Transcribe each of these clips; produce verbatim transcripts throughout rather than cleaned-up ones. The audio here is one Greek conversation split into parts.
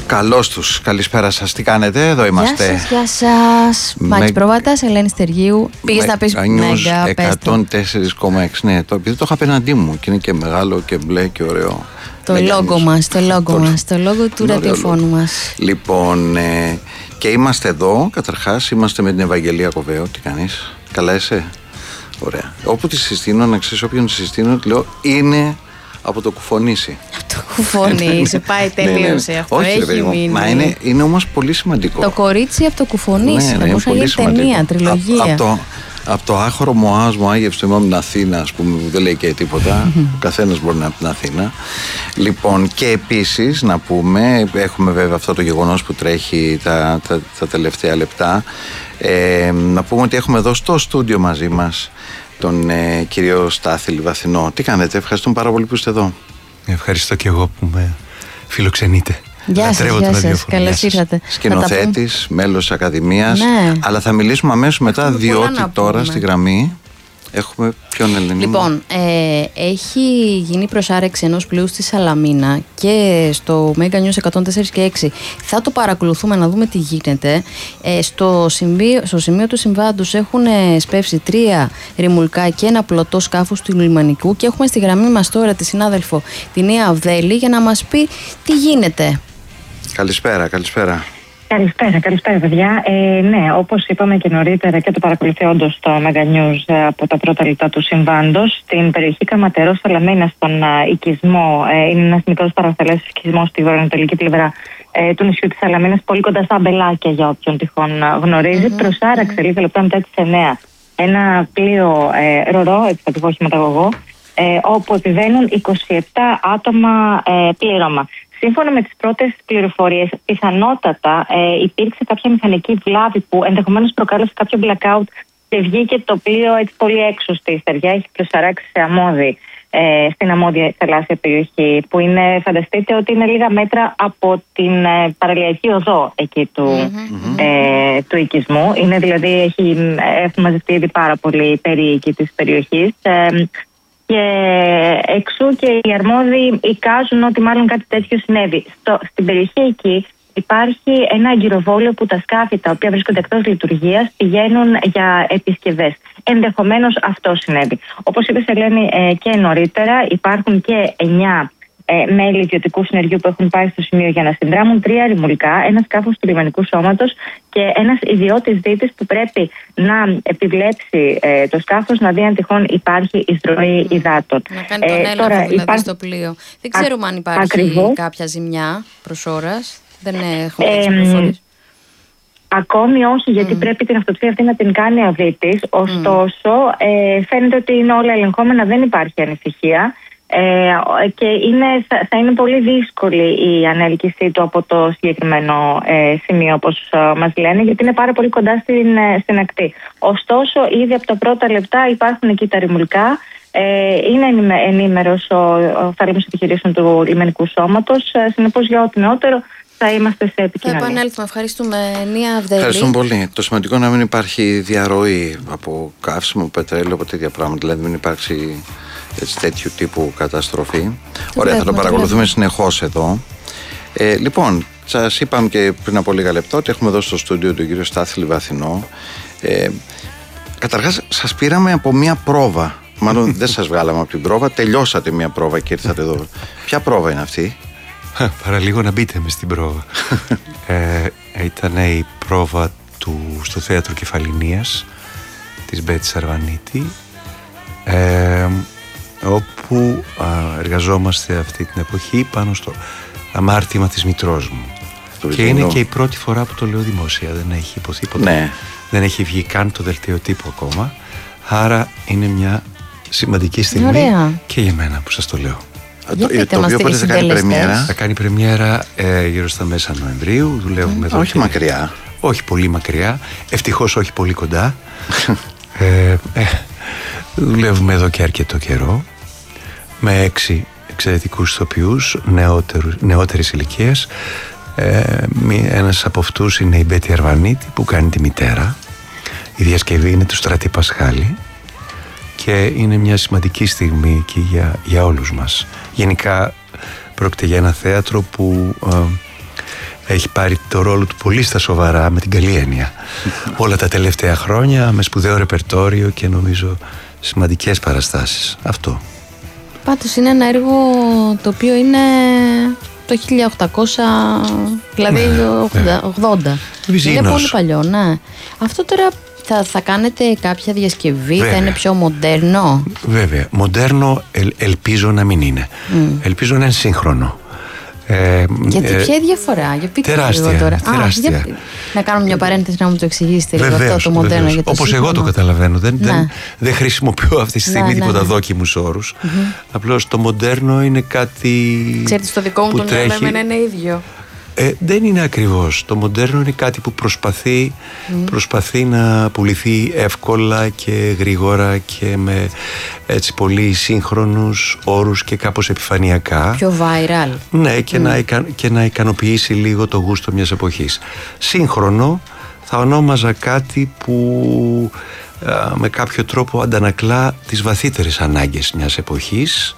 Καλώς τους, καλησπέρα σας, τι κάνετε, εδώ είμαστε. Γεια σας, γεια σας. Με... Μάκης Πρόβατας, Ελένη Στεργίου. Πήγες να πεις Μέγκα, εκατόν τέσσερα κόμμα έξι, ναι, το, επειδή το είχα απέναντί μου και είναι και μεγάλο και μπλε και ωραίο. Το λόγο μας, το λόγο μας, το λόγο του ραδιοφώνου μας. Λοιπόν, ε, και είμαστε εδώ, καταρχάς, είμαστε με την Ευαγγελία Κοβέο, τι κάνεις, καλά είσαι, ωραία. Όπου τη συστήνω, να ξέρεις όποιον τη συστήνω, λέω, είναι... από το κουφονίσι. Από το κουφονίσι, πάει, τελείωσε αυτό. Όχι, έχει ρε, μείνει. Μα είναι, είναι όμως πολύ σημαντικό. Το κορίτσι από το κουφονίσι, ναι, θα μπορούσε να γίνει ταινία, τριλογία. Από το, απ το άχωρο Μωάς μου άγευσε με την Αθήνα, ας πούμε, που δεν λέει και τίποτα. Ο καθένας μπορεί να είναι από την Αθήνα. Λοιπόν, και επίσης να πούμε, έχουμε βέβαια αυτό το γεγονός που τρέχει τα, τα, τα τελευταία λεπτά. Ε, να πούμε ότι έχουμε εδώ στο στούντιο μαζί μας τον ε, κύριο Στάθη Λιβαθινό. Τι κάνετε, ευχαριστούμε πάρα πολύ που είστε εδώ. Ευχαριστώ και εγώ που με φιλοξενείτε. Γεια σας, γεια σας, καλώς ήρθατε. Σκηνοθέτης, μέλος της Ακαδημίας, ναι. Αλλά θα μιλήσουμε αμέσως μετά, έχουμε διότι τώρα στη γραμμή έχουμε ποιον Ελένη. Λοιπόν, ε, έχει γίνει προσάρεξη ενός πλοίου στη Σαλαμίνα και στο Mega News εκατόν τέσσερα και έξι θα το παρακολουθούμε να δούμε τι γίνεται. Ε, στο, σημείο, στο σημείο του συμβάντος έχουν σπεύσει τρία ρημουλκά και ένα πλωτό σκάφος του λιμανικού και έχουμε στη γραμμή μας τώρα τη συνάδελφο την Νία Αυδέλη για να μας πει τι γίνεται. Καλησπέρα, καλησπέρα. Καλησπέρα, καλησπέρα παιδιά. Ε, ναι, όπως είπαμε και νωρίτερα και το παρακολουθεί όντως το Mega News από τα πρώτα λεπτά του συμβάντος, στην περιοχή Καματερός Σαλαμίνα, στον α, οικισμό, ε, είναι ένας μικρός παραθαλάσσιος οικισμός στη βορειοανατολική πλευρά ε, του νησιού της Σαλαμίνας, πολύ κοντά στα Αμπελάκια για όποιον τυχόν γνωρίζει. Mm-hmm. Προσάραξε λίγα λεπτά μετά τις εννέα ένα πλοίο ε, ρορό, επιβατικό οχηματαγωγό, ε, όπου επιβαίνουν είκοσι επτά άτομα ε, πλήρωμα. Σύμφωνα με τις πρώτες πληροφορίες, πιθανότατα ε, υπήρξε κάποια μηχανική βλάβη που ενδεχομένως προκάλεσε κάποιο blackout και βγήκε το πλοίο έτσι πολύ έξω στη στεριά. Έχει προσαράξει σε αμμώδη ε, στην αμμώδια θαλάσσια περιοχή, που είναι, φανταστείτε ότι είναι λίγα μέτρα από την ε, παραλιακή οδό εκεί του, mm-hmm. ε, του οικισμού. Είναι δηλαδή, έχει, έχουν μαζευτεί ήδη πάρα πολλοί περίοικοι της περιοχής. Ε, Και εξού και οι αρμόδιοι εικάζουν ότι μάλλον κάτι τέτοιο συνέβη. Στο, στην περιοχή εκεί υπάρχει ένα αγκυροβόλιο που τα σκάφη τα οποία βρίσκονται εκτός λειτουργίας πηγαίνουν για επισκευές. Ενδεχομένως αυτό συνέβη. Όπως είπες Ελένη ε, και νωρίτερα, υπάρχουν και εννιά ε, μέλη ιδιωτικού συνεργείου που έχουν πάει στο σημείο για να συνδράμουν, τρία ρημουλκά, ένα σκάφος του λιμανικού σώματος και ένας ιδιώτης δίτης που πρέπει να επιβλέψει ε, το σκάφος να δει αν τυχόν υπάρχει εισρωή υδάτων. Να κάνει τον έλεγχο ε, δηλαδή υπά... στο πλοίο. Δεν ξέρουμε Α, αν υπάρχει ακριβώς κάποια ζημιά προς ώρας. Δεν έχουμε ε, πληροφορίες. Ακόμη όχι, γιατί mm. πρέπει την αυτοψία αυτή να την κάνει ο δίτης. Ωστόσο, mm. ε, φαίνεται ότι είναι όλα ελεγχόμενα, δεν υπάρχει ανησυχία. Ε, και είναι, θα, θα είναι πολύ δύσκολη η ανέλκυσή του από το συγκεκριμένο ε, σημείο, όπως ε, μας λένε, γιατί είναι πάρα πολύ κοντά στην, ε, στην ακτή. Ωστόσο, ήδη από τα πρώτα λεπτά υπάρχουν εκεί τα ρημουλκά. Ε, είναι ενήμερος ο, ο θάλαμος επιχειρήσεων του λιμενικού σώματος. Ε, συνεπώς, για ό,τι νεότερο θα είμαστε σε επικοινωνία. Θα επανέλθουμε. Ευχαριστούμε, Νία Αυδέλη. Ευχαριστούμε πολύ. Το σημαντικό είναι να μην υπάρχει διαρροή από καύσιμο, πετρέλαιο, από τέτοια πράγματα. Δηλαδή, μην υπάρξει έτσι, τέτοιου τύπου καταστροφή. Το Ωραία, βλέπουμε, θα το παρακολουθούμε το συνεχώς εδώ. Ε, λοιπόν, σας είπαμε και πριν από λίγα λεπτά ότι έχουμε εδώ στο στούντιο τον κύριο Στάθη Λιβαθινό. Ε, καταρχάς, σας πήραμε από μία πρόβα. Μάλλον δεν σας βγάλαμε από την πρόβα. Τελειώσατε μία πρόβα και ήρθατε εδώ. Ποια πρόβα είναι αυτή? Παραλίγο να μπείτε μες στην πρόβα. ε, ήταν η πρόβα του, στο θέατρο Κεφαληνίας της Μπέτης Αρβανίτη, ε, όπου α, εργαζόμαστε αυτή την εποχή πάνω στο αμάρτημα της μητρός μου. Στο και είναι και η πρώτη φορά που το λέω δημόσια. Δεν έχει υποθεί ποτέ. Ναι. Δεν έχει βγει καν το δελτίο τύπου ακόμα. Άρα είναι μια σημαντική στιγμή. Ωραία. Και για μένα που σας το λέω. Για το το οποίο πότε θα κάνει πρεμιέρα? Θα κάνει πρεμιέρα ε, γύρω στα μέσα Νοεμβρίου. Δουλεύουμε mm. εδώ. Όχι και... μακριά. Όχι πολύ μακριά. Ευτυχώς όχι πολύ κοντά. ε, ε, δουλεύουμε εδώ και αρκετό καιρό με έξι εξαιρετικούς ηθοποιούς νεότερης ηλικίας. Ε, ένας από αυτούς είναι η Μπέτη Αρβανίτη που κάνει τη μητέρα. Η διασκευή είναι του Στρατή Πασχάλη και είναι μια σημαντική στιγμή εκεί για, για όλους μας. Γενικά πρόκειται για ένα θέατρο που έχει πάρει το ρόλο του πολύ στα σοβαρά, με την καλή έννοια. Όλα τα τελευταία χρόνια, με σπουδαίο ρεπερτόριο και νομίζω σημαντικές παραστάσεις. Αυτό. Πάντως είναι ένα έργο το οποίο είναι το χίλια οκτακόσια, δηλαδή ναι, ογδόντα. Βυζίνος. Είναι πολύ παλιό, ναι. Αυτό τώρα θα, θα κάνετε κάποια διασκευή, βέβαια, θα είναι πιο μοντέρνο? Βέβαια, μοντέρνο ελ, ελπίζω να μην είναι. Mm. Ελπίζω να είναι σύγχρονο. Ε, Γιατί ε, ποια είναι η διαφορά, για πείτε τεράστια, λίγο τώρα. τεράστια. Α, για, να κάνουμε μια παρένθεση να μου το εξηγήσετε λίγο αυτό το μοντέρνο. Βεβαίως. Για το όπως σύγχρονο. Εγώ το καταλαβαίνω. Δεν, ναι. δεν, δεν χρησιμοποιώ αυτή τη στιγμή ναι, τίποτα ναι, ναι. δόκιμους όρους. Mm-hmm. Απλώς το μοντέρνο είναι κάτι. Ξέρετε, στο δικό μου που το τρέχει. μυαλό είναι ίδιο. Ε, δεν είναι ακριβώς. Το μοντέρνο είναι κάτι που προσπαθεί, mm. προσπαθεί να πουληθεί εύκολα και γρήγορα και με έτσι πολύ σύγχρονους όρους και κάπως επιφανειακά. Πιο viral. Ναι, και, mm. να, ικα, και να ικανοποιήσει λίγο το γούστο μιας εποχής. Σύγχρονο θα ονόμαζα κάτι που α, με κάποιο τρόπο αντανακλά τις βαθύτερες ανάγκες μιας εποχής.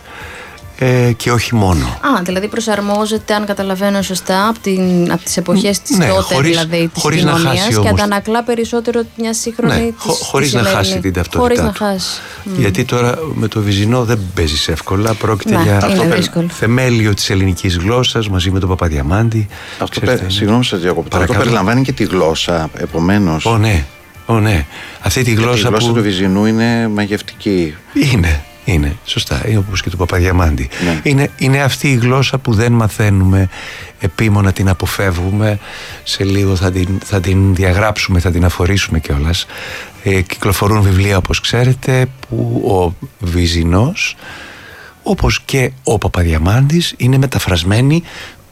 Ε, και όχι μόνο. Α, δηλαδή προσαρμόζεται, αν καταλαβαίνω σωστά, από, την, από τις εποχές της ναι, τότε, χωρίς, δηλαδή της χωρίς κοινωνίας, να και αντανακλά περισσότερο μια σύγχρονη, ναι, της, χω, χωρίς της να σημερινή. χάσει την ταυτότητά χωρίς του. να χάσει. Γιατί τώρα με το βυζινό δεν παίζεις εύκολα. Πρόκειται να, για αυτό θεμέλιο της ελληνικής γλώσσας μαζί με τον Παπαδιαμάντη. Αυτό πε, συγγνώμη σας διακόπτω. Αυτό περιλαμβάνει και τη γλώσσα, επομένως. Ω ναι, ω, ναι. Αυτή τη γλώσσα, η γλώσσα που... του βυζινού είναι μαγευτική. Είναι. Είναι, σωστά, είναι όπως και του Παπαδιαμάντη. Ναι. Είναι, είναι αυτή η γλώσσα που δεν μαθαίνουμε επίμονα, την αποφεύγουμε. Σε λίγο θα την, θα την διαγράψουμε, θα την αφορήσουμε κιόλας. Ε, κυκλοφορούν βιβλία, όπως ξέρετε, που ο Βυζινός, όπως και ο Παπαδιαμάντης, είναι μεταφρασμένοι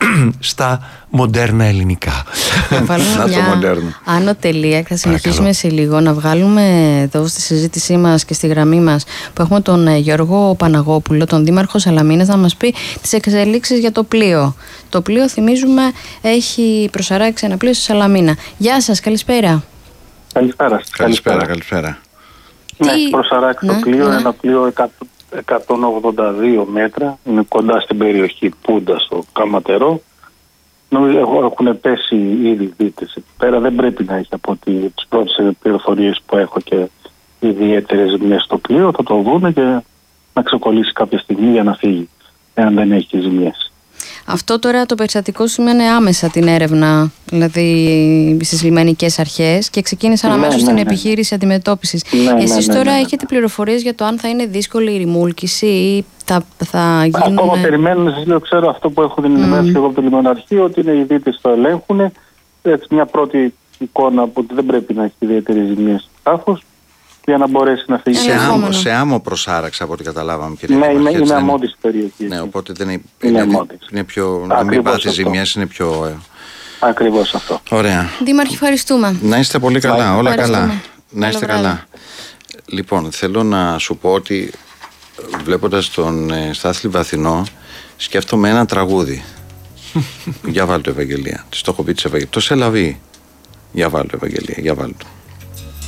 στα μοντέρνα ελληνικά. Να βάλουμε μια άνω τελεία και θα συνεχίσουμε σε λίγο. Να βγάλουμε εδώ στη συζήτησή μας και στη γραμμή μας που έχουμε τον Γιώργο Παναγόπουλο, τον Δήμαρχο Σαλαμίνας, να μας πει τις εξελίξεις για το πλοίο. Το πλοίο, θυμίζουμε, έχει προσαράξει ένα πλοίο στη Σαλαμίνα. Γεια σας, καλησπέρα. Καλησπέρα. Καλησπέρα, καλησπέρα. Ναι, έχει προσαράξει ναι, το πλοίο, ναι. Ένα πλοίο εκατόν ογδόντα δύο μέτρα, είναι κοντά στην περιοχή Πούντα, στο Καματερό. Νομίζω έχουν πέσει ήδη δίτες εκεί πέρα. Δεν πρέπει να έχει, από τις πρώτες πληροφορίες που έχω, και ιδιαίτερες ζημιές στο πλοίο. Θα το δούνε και να ξεκολλήσει κάποια στιγμή για να φύγει, εάν δεν έχει ζημιές. Αυτό τώρα το περιστατικό σημαίνει άμεσα την έρευνα, δηλαδή στις λιμενικές αρχές, και ξεκίνησαν αμέσως ναι, ναι, την ναι. επιχείρηση αντιμετώπισης. Ναι, Εσείς ναι, ναι, τώρα ναι, ναι. έχετε πληροφορίες για το αν θα είναι δύσκολη η ρημούλκηση ή θα, θα γίνουν... Ακόμα περιμένουν, σας λέω, ξέρω αυτό που έχω την ενημέρωση mm. εγώ από το λιμεναρχείο, ότι είναι οι δίτες το ελέγχουν. Έτσι, μια πρώτη εικόνα που δεν πρέπει να έχει ιδιαίτερη ζημία στο τάφος, για να μπορέσει να φύγει. Σε άμμο, σε άμμο προσάραξε από ό,τι καταλάβαμε, κύριε Ναι, Δημάρχη, είναι, είναι αμμώδης περιοχή. Ναι, οπότε δεν είναι, είναι, είναι, είναι πιο. Να μην πάθει ζημιές, είναι πιο. Ακριβώς αυτό. Ωραία. Δήμαρχε, ευχαριστούμε. Να είστε πολύ καλά, όλα καλά. Να είστε Καλό καλά. Λοιπόν, θέλω να σου πω ότι βλέποντας τον ε, Στάθλη Βαθινό, σκέφτομαι ένα τραγούδι. Για βάλτε το, Ευαγγελία. Της το έχω πει της Ευαγγελία. Το Σελαβή. Για βάλτε το, Ευαγγελία, για βάλτε το.